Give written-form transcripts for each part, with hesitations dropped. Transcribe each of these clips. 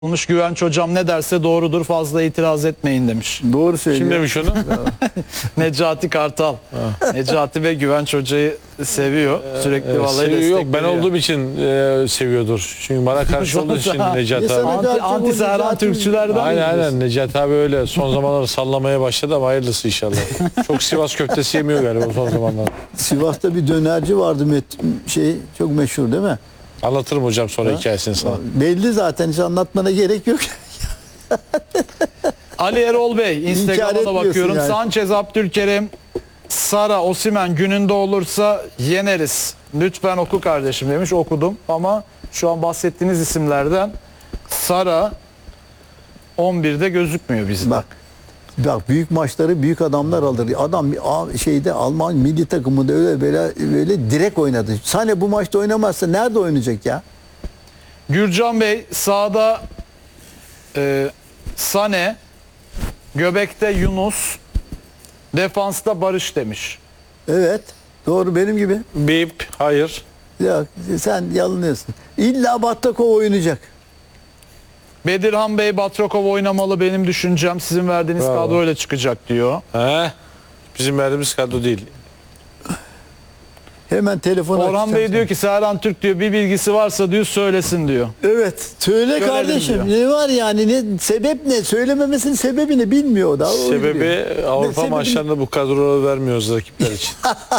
Olmuş Güvenç hocam ne derse doğrudur, fazla itiraz etmeyin demiş. Doğru söylüyor. Kim demiş onu? Necati Kartal. Necati ve Güvenç hocayı seviyor. Sürekli vallahi Seviyor, destek yok ben veriyor. olduğum için seviyordur. Çünkü bana karşı olduğu için Necati abi. Anti Serhan Türkçülerden Aynen Necati abi öyle son zamanlarda sallamaya başladı ama hayırlısı inşallah. Çok Sivas köftesi yemiyor galiba son zamanlarda. Sivas'ta bir dönerci vardı çok meşhur değil mi? Anlatırım hocam sonra hikayesini sana. Belli zaten, hiç anlatmana gerek yok. Ali Erol Bey Instagram'a da etmiyorsun bakıyorum. yani. Sanchez, Abdülkerim, Sara, Osimhen gününde olursa yeneriz. Lütfen oku kardeşim demiş. Okudum ama şu an bahsettiğiniz isimlerden Sara 11'de gözükmüyor bizde. Bak büyük maçları büyük adamlar alır. Adam Alman milli takımında öyle direkt oynadı. Sane bu maçta oynamazsa nerede oynayacak ya? Gürcan Bey sağda Sane, göbekte Yunus, defansta Barış demiş. Evet. Doğru, benim gibi. Bip, hayır. Ya sen yalanıyorsun. İlla Battakov oynayacak. Bedirhan Bey Batrakov oynamalı benim düşüncem. Sizin verdiğiniz Bravo. kadro öyle çıkacak diyor. Bizim verdiğimiz kadro değil. Hemen telefon Orhan Bey diyor ki Serhan Türk diyor bir bilgisi varsa diyor söylesin diyor. Evet. Söyle Söyledim kardeşim. diyor. Ne var yani? Sebep ne? Söylememesinin sebebini bilmiyor o da. Sebebi Avrupa sebebi- maçlarında bu kadroları vermiyoruz rakipler için.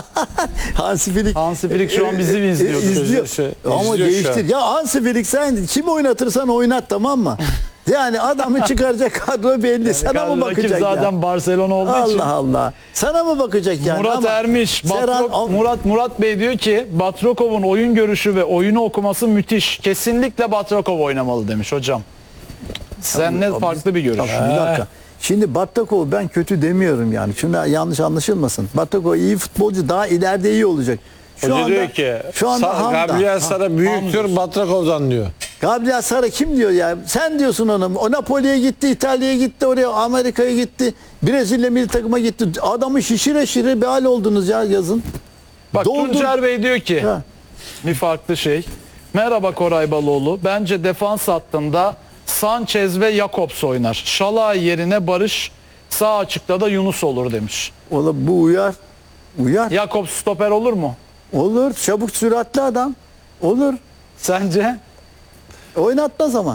Hansi Flick. Hansi Flick şu an bizi mi izliyordur? İzliyor. Ama İzliyor şu değiştir. an. Ya Hansi Flick sen kim oynatırsan oynat, tamam mı? Yani adamı çıkaracak kadro belli. Sana mı Rakip bakacak zaten ya? Barcelona olduğu için. Allah Allah. Sana mı bakacak yani? Murat Ama Ermiş, Serhan- Murat Bey diyor ki Batrakov'un oyun görüşü ve oyunu okuması müthiş. Kesinlikle Batrakov oynamalı demiş hocam. Seninle farklı bir görüş. Tamam, bir dakika. Şimdi Battakov ben kötü demiyorum yani. Şuna yanlış anlaşılmasın. Battakov iyi futbolcu, daha ileride iyi olacak. Hoca diyor ki Gabriel Sara büyüktür Batrakov'dan diyor. Gabriel Sara kim diyor ya? Sen diyorsun ona. O Napoli'ye gitti, İtalya'ya gitti, oraya Amerika'ya gitti. Brezilya milli takıma gitti. Adamı şişire bir hal oldunuz ya yazın. Bak Doldur- Tuncer Bey diyor ki Ha. bir farklı şey. Merhaba Koray Baloğlu. Bence defans hattında Sanchez ve Jakobs oynar. Şalay yerine Barış, sağ açıkta da Yunus olur demiş. Oğlum bu uyar. Uyar. Jakobs stoper olur mu? Olur. Çabuk, süratli adam. Olur. Sence? Oynatmaz ama.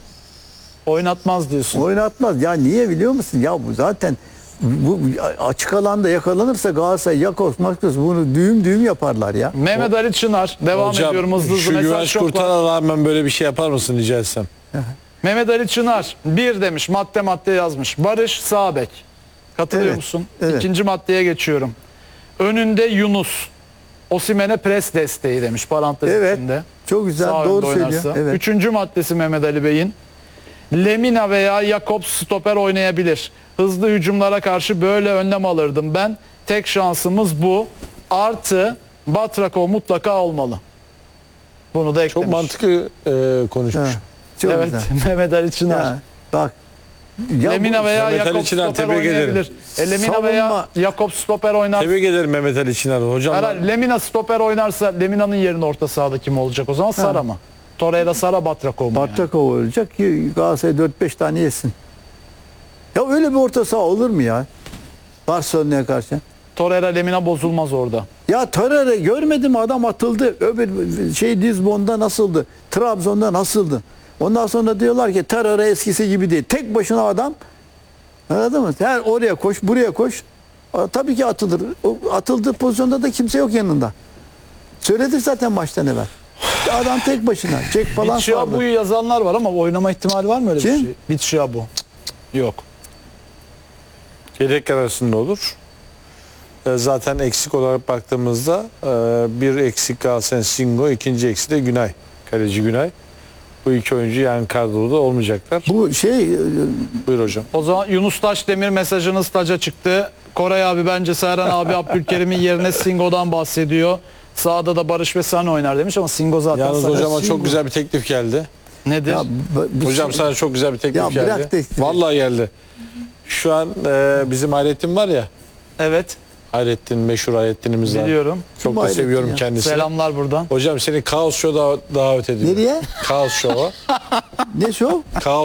Oynatmaz diyorsun. Oynatmaz. Ya niye biliyor musun? Ya bu zaten bu açık alanda yakalanırsa Galatasaray, Jakobs, Marcos bunu düğüm yaparlar ya. Mehmet Ali Çınar. Devam ediyorum hızlı hızlı. Şu Mesaj Güvenç çok var. Kurtar'a rağmen böyle bir şey yapar mısın rica etsem? Mehmet Ali Çınar 1 demiş, madde yazmış. Barış sağ bek. Katılıyor Evet, musun? evet. İkinci maddeye geçiyorum. Önünde Yunus. Osimhen'e pres desteği demiş parantez Evet. içinde. Çok güzel. Sağ Doğru önde söylüyor. oynarsa. Evet. Üçüncü maddesi Mehmet Ali Bey'in. Lemina veya Jakobs stoper oynayabilir. Hızlı hücumlara karşı böyle önlem alırdım ben. Tek şansımız bu. Artı Batrakov mutlaka olmalı. Bunu da eklemiş. Çok mantıklı konuşmuş. Ha, çok Evet güzel. Mehmet Ali Çınar. Ya, bak. Ya Lemina veya Mehmet Ali Jakobs Çınar, stoper tebrik ederim. oynayabilir. Lemina veya Savunma- Jakobs stoper oynar. Tebrik ederim Mehmet Ali Çınar'ı. Hocam Herhalde Lemina stoper oynarsa Lemina'nın yerine orta sahada kim olacak o zaman? Sara mı? Torreira, Sara, Batrakov mu? Yani? Battakov olacak ki Galatasaray 4-5 tane yesin. Ya öyle bir orta saha olur mu ya? Barcelona'ya karşı. Torreira, Lemina bozulmaz orada. Ya Torreira görmedim, adam atıldı. Öbür Lisbon'da nasıldı? Trabzon'da nasıldı? Ondan sonra diyorlar ki Torreira eskisi gibi değil. Tek başına adam. Anladın mı? Her oraya koş, buraya koş. Tabii ki atılır. O atıldığı pozisyonda da kimse yok yanında. Söyledik zaten maçtan evvel. Adam tek başına. Çek falan saldı. Bitshiabu'yu yazanlar var ama oynama ihtimali var mı öyle Kim? bir şey? Bitshiabu. Yok. yedek arasında olur. Zaten eksik olarak baktığımızda bir eksik Galatasaray Singo, ikinci eksik de Günay. Kaleci Günay. Bu iki oyuncu yani kadroda olmayacaklar. Bu Buyur hocam. O zaman Yunus Taşdemir mesajınız taca çıktı. Koray abi bence Serhan abi Abdülkerim'in yerine Singo'dan bahsediyor. Sağda da Barış ve Sane oynar demiş ama Singo zaten Yalnız sağda. hocama çok güzel bir teklif geldi. Nedir? ya, Hocam sana çok güzel bir teklif Ya bırak geldi. teklifi. Vallahi geldi. Şu an bizim Hayrettin var ya, Evet. Hayrettin, meşhur Hayrettin'imiz var. Biliyorum. Çok Kim da Hayrettin seviyorum ya? kendisini. Selamlar buradan. Hocam seni Kaos Show'a davet ediyorum. Nereye? Kaos Show'a. Ne şov? Kaos